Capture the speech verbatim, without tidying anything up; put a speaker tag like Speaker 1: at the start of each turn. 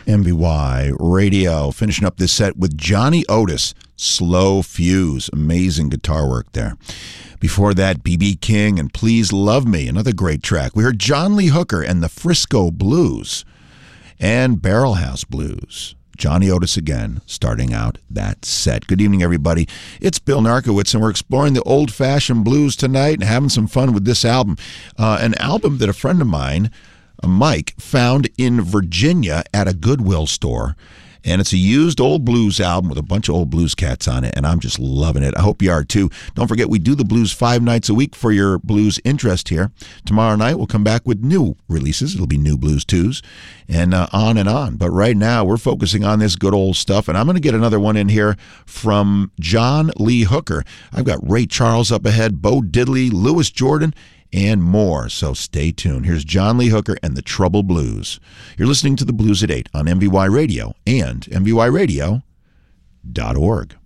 Speaker 1: M V Y Radio. Finishing up this set with Johnny Otis, Slow Fuse. Amazing guitar work there. Before that, B B King and Please Love Me, another great track. We heard John Lee Hooker and the Frisco Blues and Barrel House Blues. Johnny Otis again, starting out that set. Good evening, everybody. It's Bill Narkowitz, and we're exploring the old-fashioned blues tonight and having some fun with this album. Uh, an album that a friend of mine, Mike, found in Virginia at a Goodwill store. And it's a used old blues album with a bunch of old blues cats on it, and I'm just loving it. I hope you are too. Don't forget, we do the blues five nights a week for your blues interest here. Tomorrow night, we'll come back with new releases. It'll be new Blues twos, and uh, on and on. But right now, we're focusing on this good old stuff, and I'm going to get another one in here from John Lee Hooker. I've got Ray Charles up ahead, Bo Diddley, Louis Jordan, and more, so stay tuned. Here's John Lee Hooker and the Trouble Blues. You're listening to The Blues at eight on M V Y Radio and M V Y radio dot org.